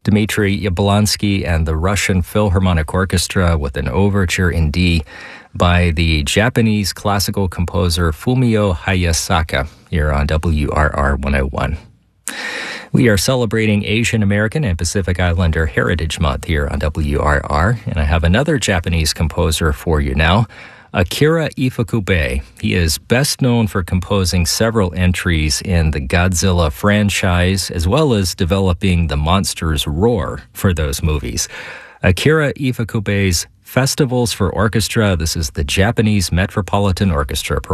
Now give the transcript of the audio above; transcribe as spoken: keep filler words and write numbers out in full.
Dmitry Yablonsky and the Russian Philharmonic Orchestra with an overture in D by the Japanese classical composer Fumio Hayasaka here on W R R one oh one. We are celebrating Asian American and Pacific Islander Heritage Month here on W R R, and I have another Japanese composer for you now, Akira Ifukube. He is best known for composing several entries in the Godzilla franchise, as well as developing the Monsters Roar for those movies. Akira Ifukube's Festivals for Orchestra, this is the Japanese Metropolitan Orchestra